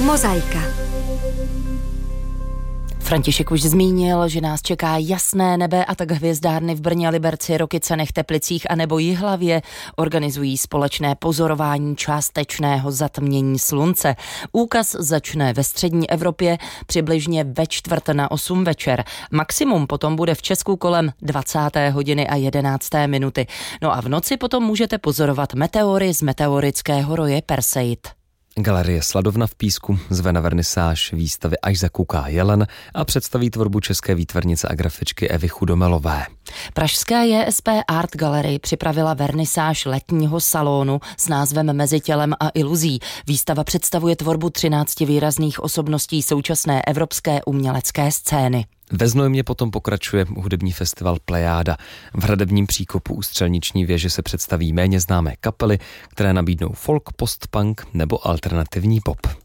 Mozaika. František už zmínil, že nás čeká jasné nebe, a tak hvězdárny v Brně, Liberci, Rokycanech, Teplicích a nebo Jihlavě organizují společné pozorování částečného zatmění slunce. Úkaz začne ve střední Evropě přibližně ve 7:45 večer. Maximum potom bude v Česku kolem 20:11. No a v noci potom můžete pozorovat meteory z meteorického roje Perseid. Galerie Sladovna v Písku zve na vernisáž výstavy Až zakuká jelen a představí tvorbu české výtvarnice a grafičky Evy Chudomelové. Pražská JSP Art Gallery připravila vernisáž letního salonu s názvem Mezi tělem a iluzí. Výstava představuje tvorbu 13 výrazných osobností současné evropské umělecké scény. Ve Znojmě potom pokračuje hudební festival Plejáda. V hradebním příkopu u Střelniční věže se představí méně známé kapely, které nabídnou folk, post-punk nebo alternativní pop.